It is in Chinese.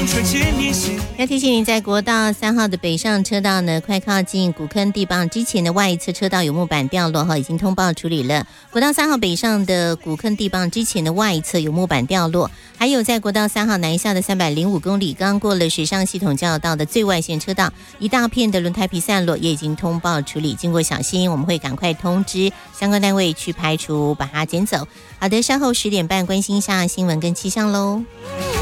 要提醒您，在国道3号的北上车道呢，快靠近古坑地磅之前的外一侧车道有木板掉落已经通报处理了。国道3号北上的古坑地磅之前的外一侧有木板掉落，还有在国道3号南下的305公里，刚过了水上系统交流道的最外线车道，一大片的轮胎皮散落，也已经通报处理。经过小心，我们会赶快通知相关单位去排除，把它捡走。好的，稍后10点半关心一下新闻跟气象喽。